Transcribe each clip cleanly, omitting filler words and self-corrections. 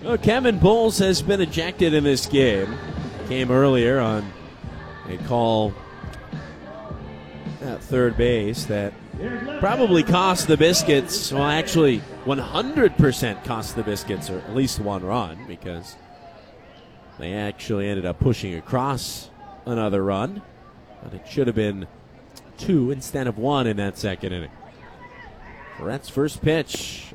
Well, Kevin Bowles has been ejected in this game. Came earlier on a call at third base that probably cost the Biscuits, well, actually 100% cost the Biscuits or at least one run, because they actually ended up pushing across another run. But it should have been 2 instead of 1 in that second inning. Ferret's first pitch,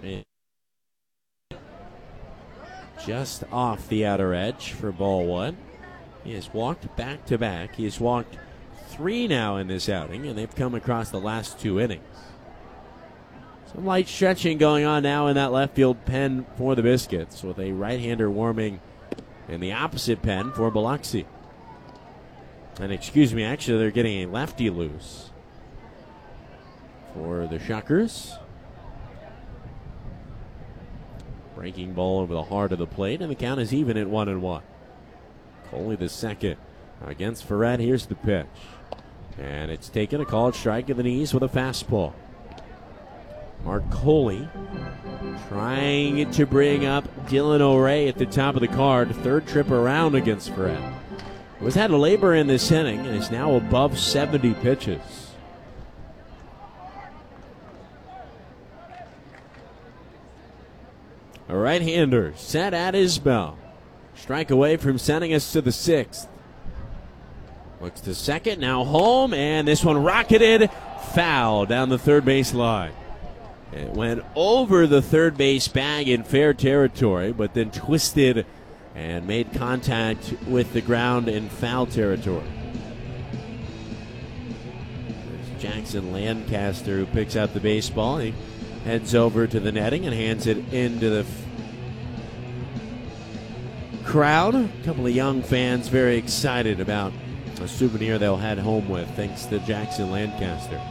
just off the outer edge for ball 1. He has walked back-to-back. He has walked 3 now in this outing, and they've come across the last 2 innings. Some light stretching going on now in that left field pen for the Biscuits, with a right-hander warming in the opposite pen for Biloxi. And excuse me, actually they're getting a lefty loose for the Shuckers. Breaking ball over the heart of the plate, and the count is even at 1-1. Coley the second against Ferret. Here's the pitch. And it's taken a called strike at the knees with a fastball. Mark Coley trying to bring up Dylan O'Ray at the top of the card. Third trip around against Ferret. Was had a labor in this inning and is now above 70 pitches. A right-hander set at his bell. Strike away from sending us to the 6th. Looks to second, now home, and this one rocketed foul down the third base line. It went over the third base bag in fair territory, but then twisted and made contact with the ground in foul territory. There's Jackson Lancaster, who picks out the baseball. He heads over to the netting and hands it into the crowd. A couple of young fans very excited about a souvenir they'll head home with, thanks to Jackson Lancaster.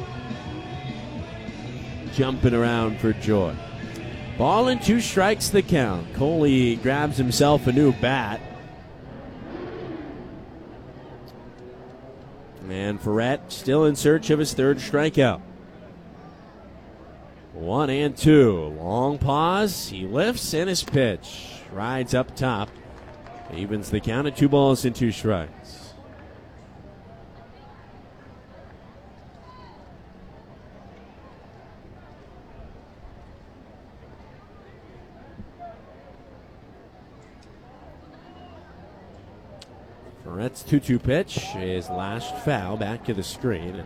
Jumping around for joy. Ball and 2 strikes the count. Coley grabs himself a new bat. And Ferret still in search of his third strikeout. 1-2. Long pause. He lifts and his pitch. Rides up top. Evens the count at 2 balls and 2 strikes. Ferret's 2-2 pitch is lashed foul back to the screen.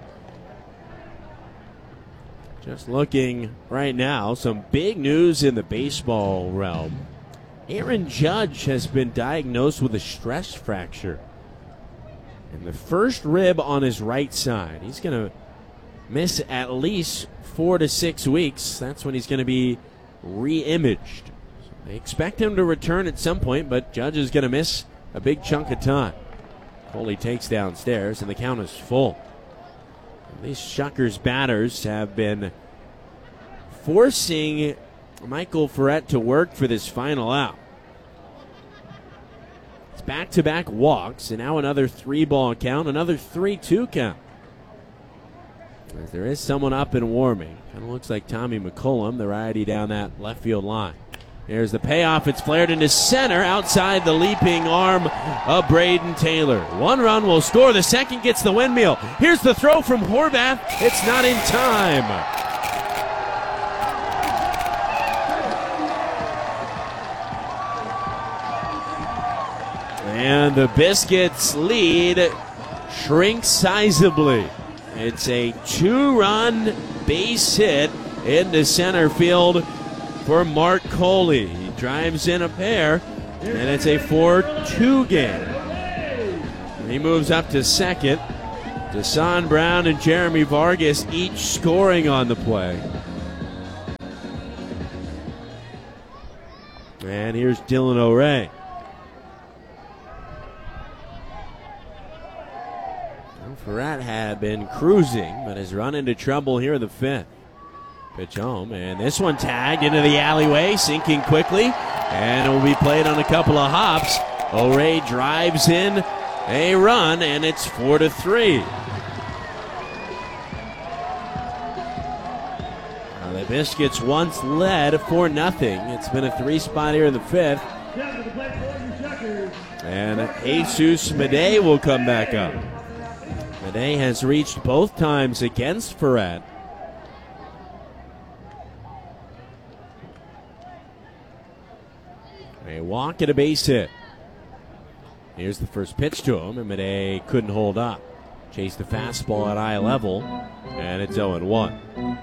Just looking right now, some big news in the baseball realm. Aaron Judge has been diagnosed with a stress fracture in the first rib on his right side. He's going to miss at least 4 to 6 weeks. That's when he's going to be re-imaged. So they expect him to return at some point, but Judge is going to miss a big chunk of time. Coley takes downstairs, and the count is full. And these Shuckers batters have been forcing Michael Ferret to work for this final out. It's back-to-back walks, and now another 3-ball count, another 3-2 count. As there is someone up and warming. Kind of looks like Tommy McCullum, the righty down that left field line. Here's the payoff. It's flared into center outside the leaping arm of Braden Taylor. 1 run will score. The second gets the windmill. Here's the throw from Horvath. It's not in time. And the Biscuits' lead shrinks sizably. It's a 2-run base hit into center field for Mark Coley. He drives in a pair, and it's a 4-2 game. He moves up to second. Desan Brown and Jeremy Vargas each scoring on the play. And here's Dylan O'Ray. Ferret had been cruising, but has run into trouble here in the 5th. Pitch home, and this one tagged into the alleyway, sinking quickly, and it will be played on a couple of hops. O'Ray drives in a run, and it's 4-3. They've Biscuits once led 4-0. It's been a 3-spot here in the 5th. And Jesus Madej will come back up. Madej has reached both times against Ferret. A walk and a base hit. Here's the first pitch to him, and Madej couldn't hold up. Chased the fastball at eye level, and it's 0-1.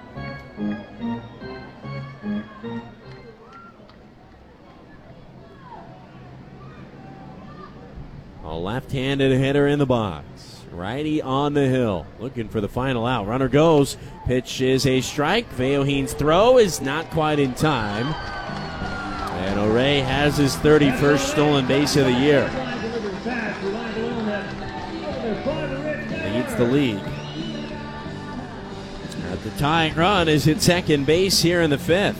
A left-handed hitter in the box. Righty on the hill, looking for the final out. Runner goes. Pitch is a strike. Veoheen's throw is not quite in time. And O'Ray has his 31st stolen base of the year. Leads the league. The tying run is at second base here in the 5th.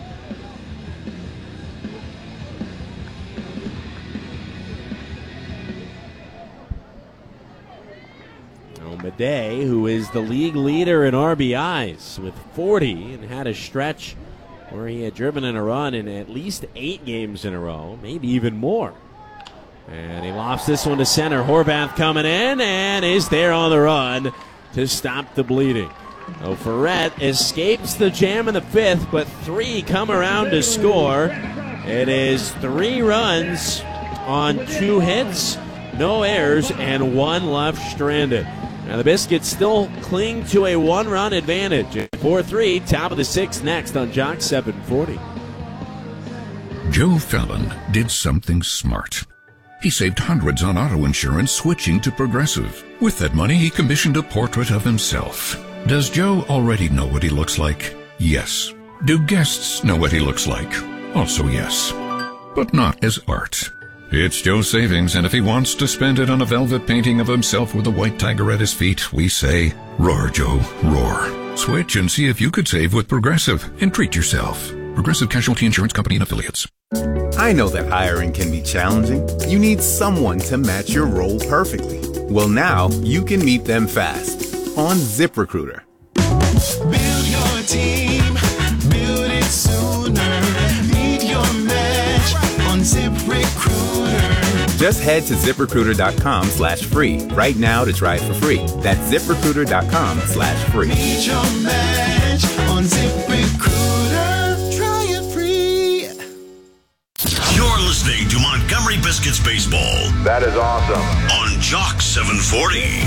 Madej, who is the league leader in RBIs with 40 and had a stretch where he had driven in a run in at least 8 games in a row, maybe even more. And he lofts this one to center. Horvath coming in and is there on the run to stop the bleeding. Ferret escapes the jam in the 5th, but 3 come around to score. It is 3 runs on 2 hits, no errors, and 1 left stranded. Now the Biscuits still cling to a 1-run advantage. 4-3, top of the 6th next on Jock 740. Joe Fallon did something smart. He saved hundreds on auto insurance switching to Progressive. With that money, he commissioned a portrait of himself. Does Joe already know what he looks like? Yes. Do guests know what he looks like? Also yes. But not as art. It's Joe's savings, and if he wants to spend it on a velvet painting of himself with a white tiger at his feet, we say, roar, Joe, roar. Switch and see if you could save with Progressive and treat yourself. Progressive Casualty Insurance Company and Affiliates. I know that hiring can be challenging. You need someone to match your role perfectly. Well, now you can meet them fast on ZipRecruiter. Build your team, build it sooner. Meet your match on ZipRecruiter. Just head to ZipRecruiter.com/free right now to try it for free. That's ZipRecruiter.com/free. Meet your match on ZipRecruiter. Try it free. You're listening to Montgomery Biscuits Baseball. That is awesome. On Jock 740.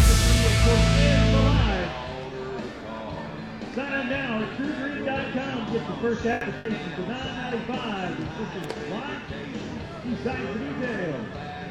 Sign up now at TrueGreen.com. Get the first application for $9.95. The system is live. See site for details.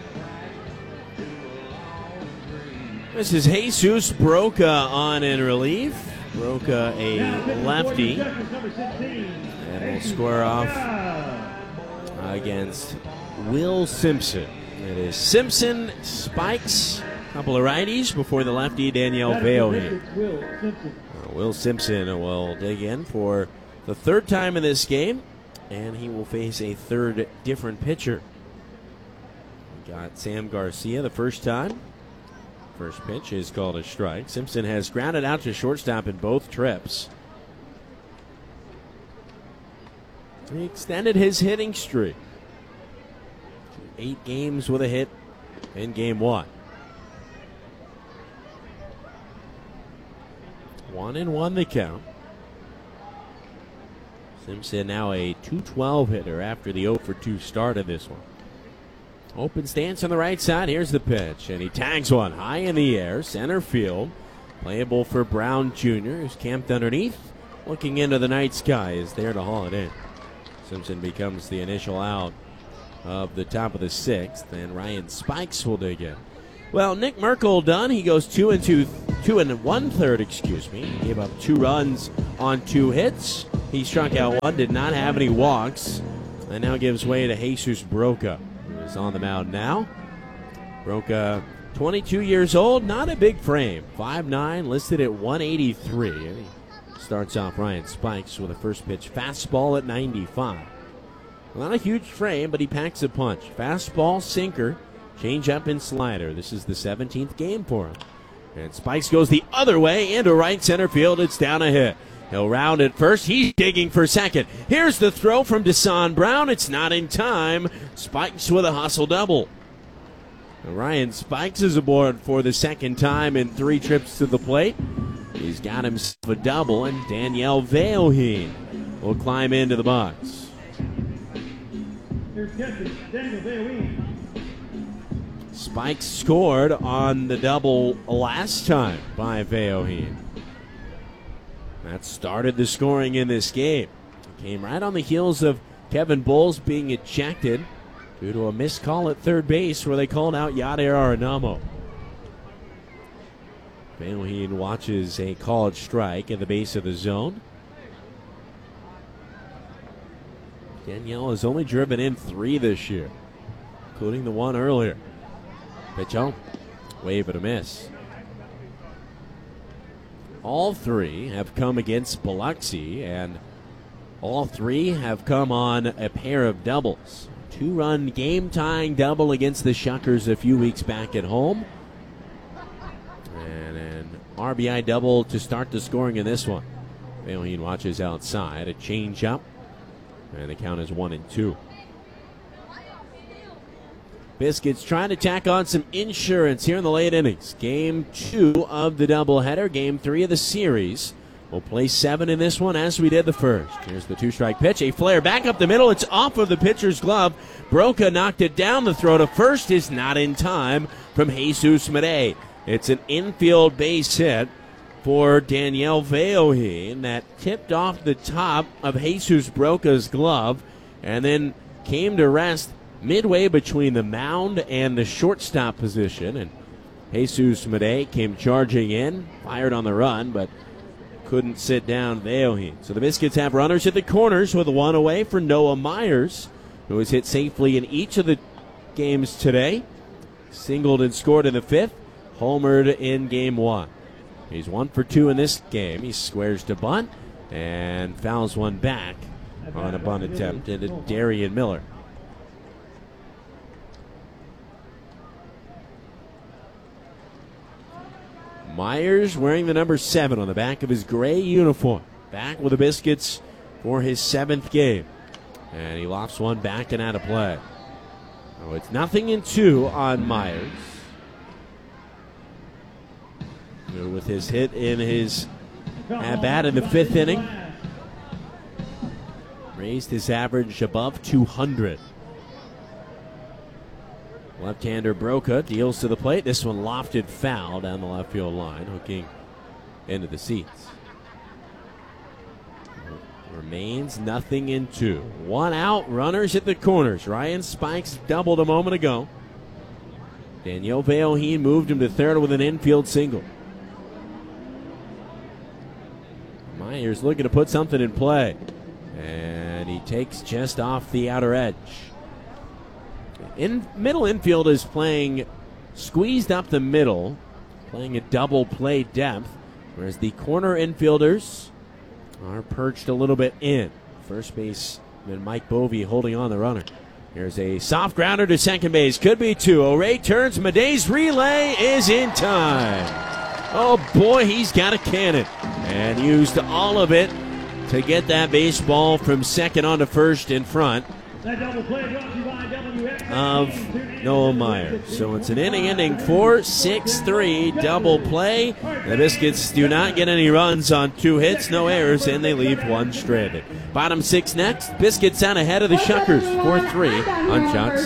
This is Jesus Broca on in relief. Broca a lefty. And will square off against Will Simpson. It is Simpson, Spikes, a couple of righties before the lefty Daniel Veoheen. Will Simpson will dig in for the 3rd time in this game, and he will face a 3rd different pitcher. We got Sam Garcia the first time. First pitch is called a strike. Simpson has grounded out to shortstop in both trips. He extended his hitting streak. 8 games with a hit in game 1. 1-1 the count. Simpson now a .212 hitter after the 0-for-2 start of this one. Open stance on the right side. Here's the pitch, and he tags one high in the air, center field. Playable for Brown Jr., who's camped underneath. Looking into the night sky, is there to haul it in. Simpson becomes the initial out of the top of the 6th, and Ryan Spikes will dig in. Well, Nick Merkel done. He goes 2 1/3. He gave up 2 runs on 2 hits. He struck out 1, did not have any walks, and now gives way to Jesus Broca, who is on the mound now. Broca, 22 years old, not a big frame, 5'9", listed at 183. And he starts off Ryan Spikes with a first pitch fastball at 95. Not a huge frame, but he packs a punch. Fastball, sinker, change-up, and slider. This is the 17th game for him. And Spikes goes the other way into right center field. It's down a hit. He'll round it first. He's digging for second. Here's the throw from Desan Brown. It's not in time. Spikes with a hustle double. Ryan Spikes is aboard for the second time in 3 trips to the plate. He's got himself a double, and Danielle Veoheen will climb into the box. Here's catcher, Daniel Veoheen. Spikes scored on the double last time by Veoheen. That started the scoring in this game. It came right on the heels of Kevin Bowles being ejected due to a missed call at third base where they called out Yadier Arenamo. Veoheen watches a called strike at the base of the zone. Danielle has only driven in 3 this year, including the one earlier. Pitch home. Wave and a miss. All 3 have come against Biloxi, and all 3 have come on a pair of doubles. 2-run game-tying double against the Shuckers a few weeks back at home. And an RBI double to start the scoring in this one. Veoheen watches outside. A change-up. And the count is 1-2. Biscuits trying to tack on some insurance here in the late innings. Game 2 of the doubleheader. Game 3 of the series. We'll play 7 in this one as we did the first. Here's the 2-strike pitch. A flare back up the middle. It's off of the pitcher's glove. Broca knocked it down. The throw to first is not in time from Jesus Madej. It's an infield base hit for Danielle Veoheen that tipped off the top of Jesus Broca's glove and then came to rest midway between the mound and the shortstop position. And Jesus Madej came charging in, fired on the run, but couldn't sit down Veoheen. So the Biscuits have runners at the corners with 1 away for Noah Myers, who has hit safely in each of the games today. Singled and scored in the 5th, homered in game 1. He's 1 for 2 in this game. He squares to bunt and fouls one back on a bunt attempt into Darian Miller. Myers wearing the number 7 on the back of his gray uniform. Back with the Biscuits for his 7th game. And he lofts one back and out of play. Oh, it's 0-2 on Myers. With his hit in his at-bat in the 5th inning. Raised his average above 200. Left-hander Broca deals to the plate. This one lofted foul down the left field line, hooking into the seats. Remains 0-2. 1 out, runners at the corners. Ryan Spikes doubled a moment ago. Danielle Veoheen moved him to third with an infield single. Myers looking to put something in play. And he takes just off the outer edge. Middle infield is playing squeezed up the middle, playing a double play depth, whereas the corner infielders are perched a little bit in. First baseman Mike Bovey holding on the runner. Here's a soft grounder to second base. Could be 2. O'Ray turns. Madej's relay is in time. Oh boy, he's got a cannon. And used all of it to get that baseball from second onto first in front of Noah Myers. So it's an inning ending 4-6-3 double play. The Biscuits do not get any runs on 2 hits, no errors, and they leave 1 stranded. Bottom 6 next. Biscuits out ahead of the Shuckers 4-3 on Shot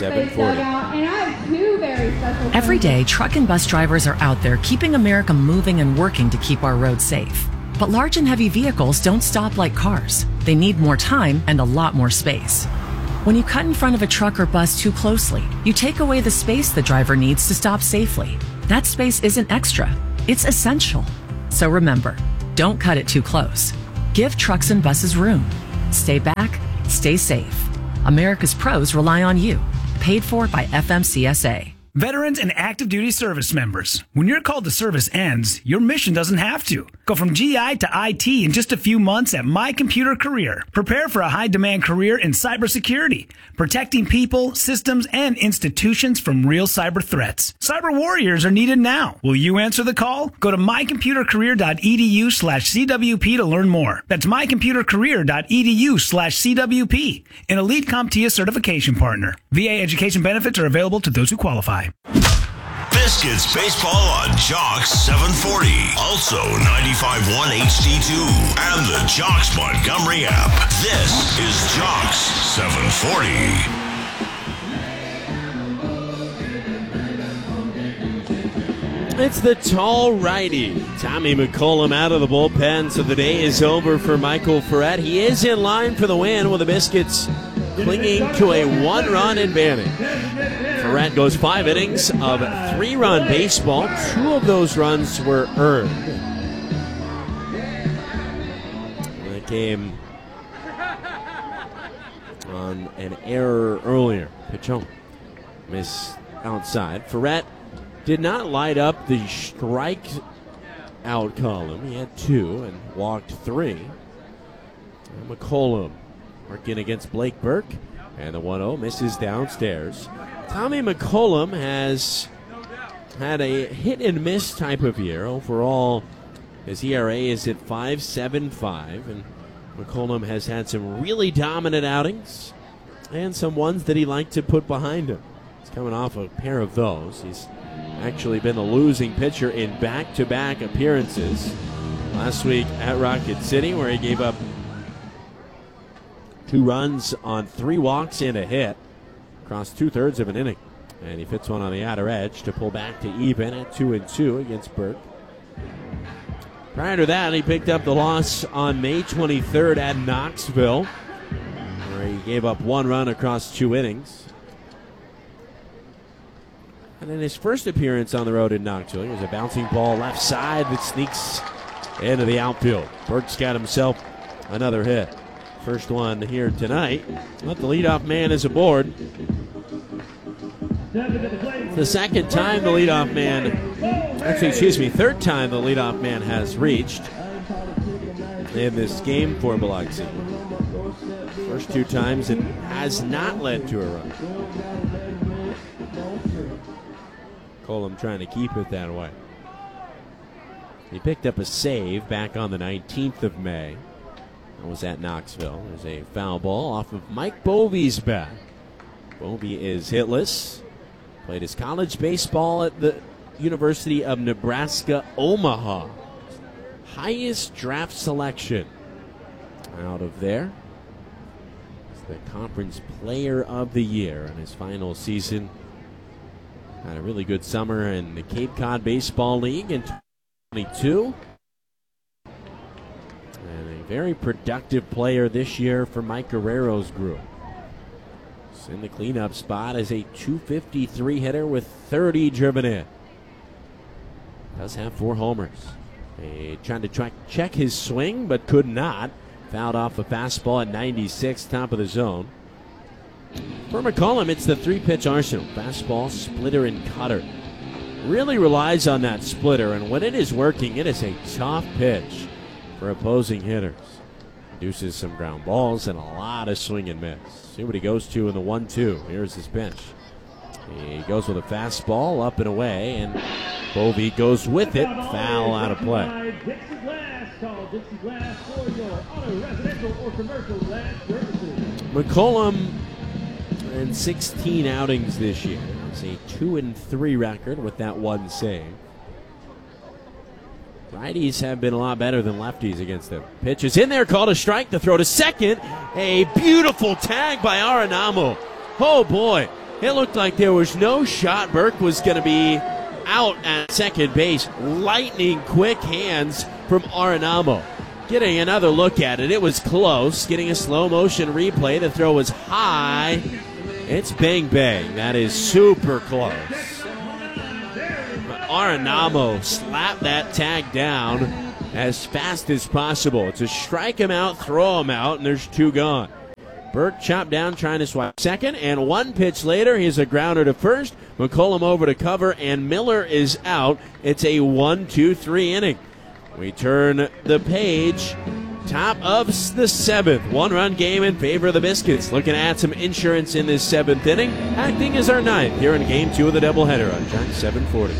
740. Every day, truck and bus drivers are out there keeping America moving and working to keep our roads safe. But large and heavy vehicles don't stop like cars. They need more time and a lot more space. When you cut in front of a truck or bus too closely, you take away the space the driver needs to stop safely. That space isn't extra, it's essential. So remember, don't cut it too close. Give trucks and buses room. Stay back, stay safe. America's pros rely on you. Paid for by FMCSA. Veterans and active duty service members, when your call to service ends, your mission doesn't have to. Go from GI to IT in just a few months at My Computer Career. Prepare for a high-demand career in cybersecurity, protecting people, systems, and institutions from real cyber threats. Cyber warriors are needed now. Will you answer the call? Go to mycomputercareer.edu/CWP to learn more. That's mycomputercareer.edu/CWP, an elite CompTIA certification partner. VA education benefits are available to those who qualify. Biscuits baseball on Jocks 740. Also 95.1 HD2 and the Jocks Montgomery app. This is Jocks 740. It's the tall righty, Tommy McCollum, out of the bullpen, so the day is over for Michael Ferret. He is in line for the win with the Biscuits clinging to a one-run advantage. Ferret goes 5 innings of 3-run baseball. 2 of those runs were earned. That came on an error earlier. Pitch home. Miss outside. Ferret did not light up the strike out column. He had 2 and walked 3. And McCollum working against Blake Burke. And the 1-0 misses downstairs. Tommy McCollum has had a hit-and-miss type of year. Overall, his ERA is at 5.75, and McCollum has had some really dominant outings and some ones that he liked to put behind him. He's coming off a pair of those. He's actually been the losing pitcher in back-to-back appearances. Last week at Rocket City, where he gave up 2 runs on 3 walks and a hit across 2/3 of an inning. And he fits one on the outer edge to pull back to even at 2-2 against Burke. Prior to that, he picked up the loss on May 23rd at Knoxville, where he gave up 1 run across 2 innings. And in his first appearance on the road in Knoxville, he was a bouncing ball left side that sneaks into the outfield. Burke's got himself another hit. First one here tonight. But the leadoff man is aboard. The second time the leadoff man, third time the leadoff man has reached in this game for Biloxi. First 2 times it has not led to a run. Colum trying to keep it that way. He picked up a save back on the 19th of May. That was at Knoxville. There's a foul ball off of Mike Bovey's bat. Bovey is hitless. Played his college baseball at the University of Nebraska, Omaha. Highest draft selection out of there. He's the conference player of the year in his final season. Had a really good summer in the Cape Cod Baseball League in 2022. Very productive player this year for Mike Guerrero's group. He's in the cleanup spot as a .253 hitter with 30 driven in. Does have 4 homers. Trying to check his swing, but could not. Fouled off a fastball at 96, top of the zone. For McCollum, it's the 3-pitch arsenal. Fastball, splitter, and cutter. Really relies on that splitter, and when it is working, it is a tough pitch for opposing hitters. Produces some ground balls and a lot of swing and miss. See what he goes to in the 1-2. Here's his pitch. He goes with a fastball up and away, and Bovey goes with it. Foul out of play. Dixie Glass. Call Dixie Glass for your auto, residential, or commercial glass services. McCollum in 16 outings this year. It's a 2-3 record with that 1 save. Righties have been a lot better than lefties against them. Pitch is in there, called a strike. The throw to second. A beautiful tag by Arenamo. Oh boy, it looked like there was no shot. Burke was going to be out at second base. Lightning quick hands from Arenamo. Getting another look at it. It was close. Getting a slow motion replay. The throw was high. It's bang bang. That is super close. Arenamo slapped that tag down as fast as possible. It's a strike him out, throw him out, and there's 2 gone. Burke chopped down trying to swipe second, and one pitch later, here's a grounder to first. McCollum over to cover, and Miller is out. It's a 1-2-3 inning. We turn the page. Top of the seventh. One-run game in favor of the Biscuits. Looking to add some insurance in this seventh inning. Acting as our ninth here in Game 2 of the doubleheader on Jack 740.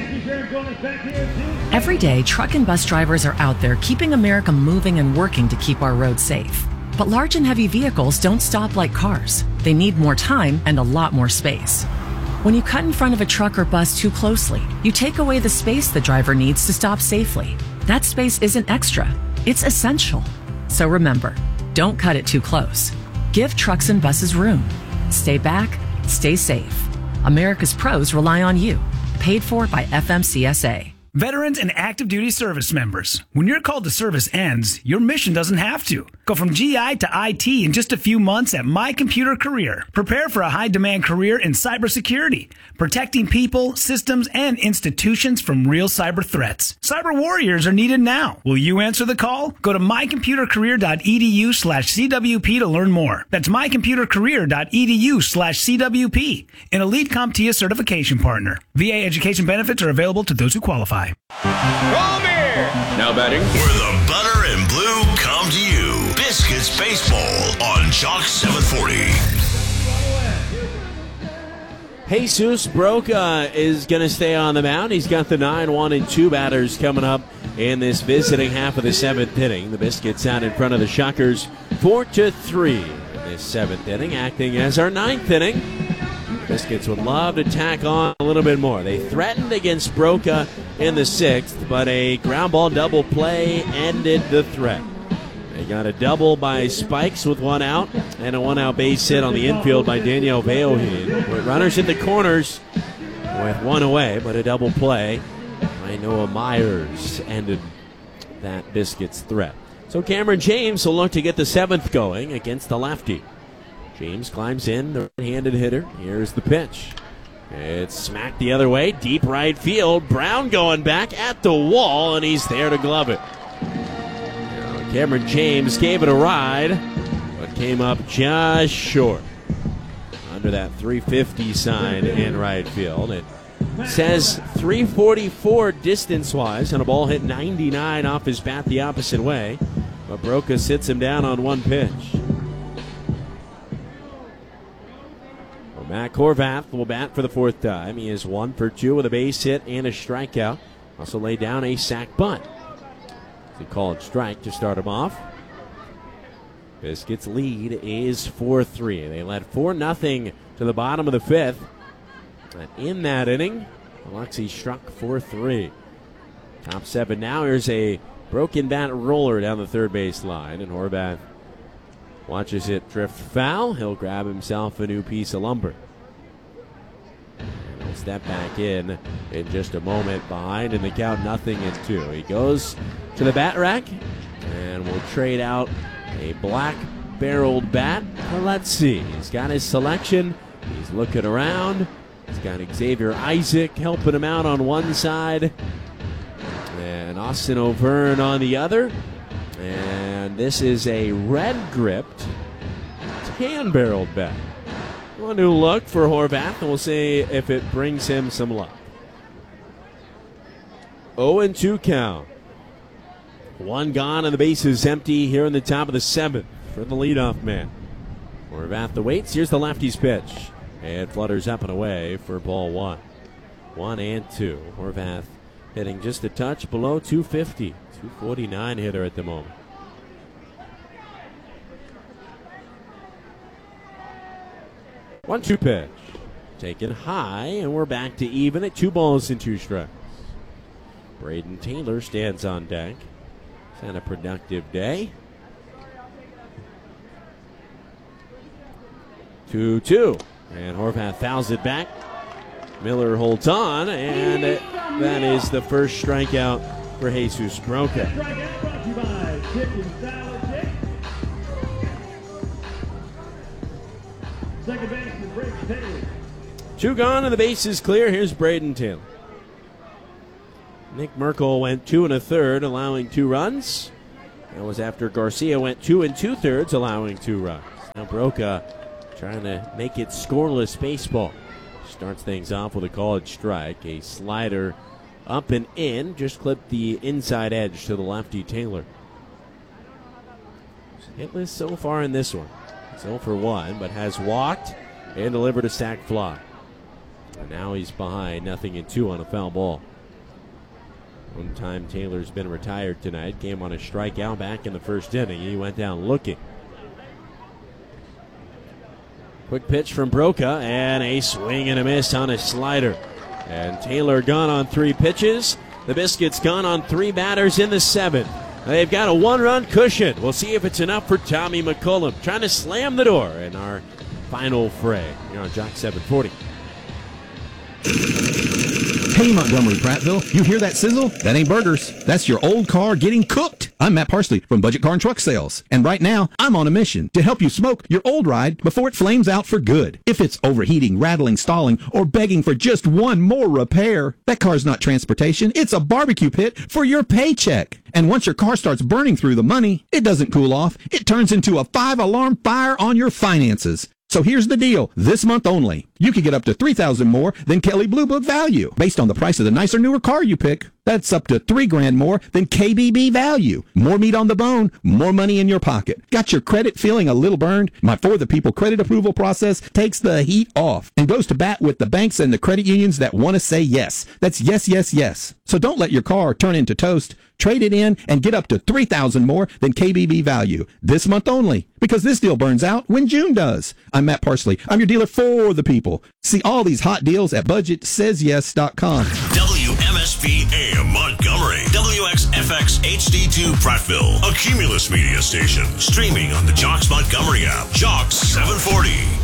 Every day, truck and bus drivers are out there keeping America moving and working to keep our roads safe. But large and heavy vehicles don't stop like cars. They need more time and a lot more space. When you cut in front of a truck or bus too closely, you take away the space the driver needs to stop safely. That space isn't extra. It's essential. So remember, don't cut it too close. Give trucks and buses room. Stay back, stay safe. America's pros rely on you. Paid for by FMCSA. Veterans and active duty service members, when your call to service ends, your mission doesn't have to. Go from GI to IT in just a few months at My Computer Career. Prepare for a high-demand career in cybersecurity, protecting people, systems, and institutions from real cyber threats. Cyber warriors are needed now. Will you answer the call? Go to mycomputercareer.edu/CWP to learn more. That's mycomputercareer.edu/CWP, an Elite CompTIA certification partner. VA education benefits are available to those who qualify. Now batting. Where the butter and blue come to you. Biscuits Baseball on Chalk 740. Jesus Broca is going to stay on the mound. He's got the 9-1-2 batters coming up in this visiting half of the seventh inning. The Biscuits out in front of the Shockers 4-3 in this seventh inning, acting as our ninth inning. Biscuits would love to tack on a little bit more. They threatened against Broca in the sixth, but a ground ball double play ended the threat. They got a double by Spikes with one out, and a one-out base hit on the infield by Daniel Veohin. With runners in the corners with one away, but a double play by Noah Myers ended that Biscuits threat. So Cameron James will look to get the seventh going against the lefty. James climbs in, the right-handed hitter. Here's the pitch. It's smacked the other way, deep right field. Brown going back at the wall, and he's there to glove it. Now, Cameron James gave it a ride, but came up just short. Under that 350 sign in right field. It says 344 distance-wise, and a ball hit 99 off his bat the opposite way. But Broca sits him down on one pitch. Matt Horvath will bat for the fourth time. He is 1 for 2 with a base hit and a strikeout. Also laid down a sac bunt. They call it strike to start him off. Biscuits' lead is 4-3. They led 4-0 to the bottom of the fifth. And in that inning, Alexi struck 4-3. Top seven now. Here's a broken bat roller down the third base line, and Horvath watches it drift foul. He'll grab himself a new piece of lumber. And he'll step back in just a moment behind in the count 0-2. He goes to the bat rack and will trade out a black-barreled bat. Well, let's see. He's got his selection. He's looking around. He's got Xavier Isaac helping him out on one side. And Austin O'Verne on the other. And this is a red-gripped, tan-barreled bat. One new look for Horvath, and we'll see if it brings him some luck. 0-2 count. One gone, and the base is empty here in the top of the seventh for the leadoff man. Horvath waits. Here's the lefty's pitch. It flutters up and away for ball one. 1-2. Horvath hitting just a touch below 250. 249 hitter at the moment. One-two pitch. Taken high, and we're back to even at 2-2 strikes. Braden Taylor stands on deck. He's had a productive day. 2-2. And Horvath fouls it back. Miller holds on, and that is the first strikeout for Jesus Broca. Strikeout brought to you by Chicken Salad Chick. Second baseman, Braden Taylor. Two gone, and the base is clear. Here's Braden Taylor. Nick Merkel went 2 1/3, allowing 2 runs. That was after Garcia went 2 2/3, allowing 2 runs. Now Broca trying to make it scoreless baseball. Starts things off with a called strike. A slider up and in. Just clipped the inside edge to the lefty Taylor. Hitless so far in this one. 0 for 1, but has walked and delivered a sac fly. And now he's behind 0-2 on a foul ball. One time Taylor's been retired tonight. Came on a strikeout back in the first inning. He went down looking. Quick pitch from Broca and a swing and a miss on a slider. And Taylor gone on 3 pitches. The Biscuits gone on 3 batters in the 7th. They've got a 1-run cushion. We'll see if it's enough for Tommy McCullum. Trying to slam the door in our final fray. You're on Jock 740. Hey, Montgomery Prattville, you hear that sizzle? That ain't burgers. That's your old car getting cooked. I'm Matt Parsley from Budget Car and Truck Sales. And right now, I'm on a mission to help you smoke your old ride before it flames out for good. If it's overheating, rattling, stalling, or begging for just one more repair, that car's not transportation. It's a barbecue pit for your paycheck. And once your car starts burning through the money, it doesn't cool off. It turns into a 5-alarm fire on your finances. So here's the deal. This month only, you can get up to $3,000 more than Kelley Blue Book value based on the price of the nicer, newer car you pick. That's up to $3,000 more than KBB value. More meat on the bone, more money in your pocket. Got your credit feeling a little burned? My For the People credit approval process takes the heat off and goes to bat with the banks and the credit unions that want to say yes. That's yes, yes, yes. So don't let your car turn into toast. Trade it in and get up to $3,000 more than KBB value this month only, because this deal burns out when June does. I'm Matt Parsley. I'm your dealer for the people. See all these hot deals at BudgetSaysYes.com. WMSP AM Montgomery, WXFX HD2 Prattville, a Cumulus media station, streaming on the Jocks Montgomery app. Jocks 740.